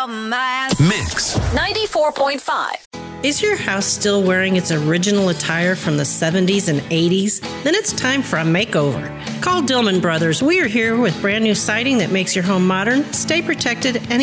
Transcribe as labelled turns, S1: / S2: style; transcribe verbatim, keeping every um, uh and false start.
S1: Mix ninety-four point five.
S2: Is your house still wearing its original attire from the seventies and eighties? Then it's time for a makeover. Call Dillman Brothers. We are here with brand new siding that makes your home modern, stay protected, and